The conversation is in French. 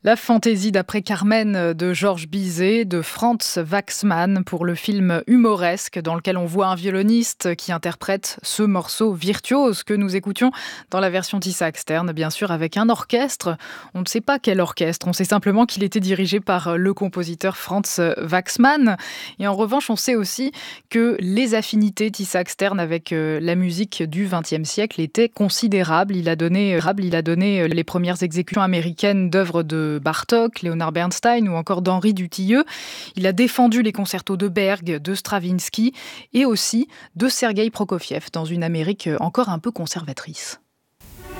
La fantaisie d'après Carmen de Georges Bizet, de Franz Waxman pour le film humoresque dans lequel on voit un violoniste qui interprète ce morceau virtuose que nous écoutions dans la version Tissa Externe, bien sûr avec un orchestre. On ne sait pas quel orchestre, on sait simplement qu'il était dirigé par le compositeur Franz Waxman. Et en revanche, on sait aussi que les affinités Tissa Externe avec la musique du XXe siècle étaient considérables. Il a donné les premières exécutions américaines d'œuvres de Bartók, Léonard Bernstein ou encore d'Henri Dutilleux. Il a défendu les concertos de Berg, de Stravinsky et aussi de Sergueï Prokofiev dans une Amérique encore un peu conservatrice.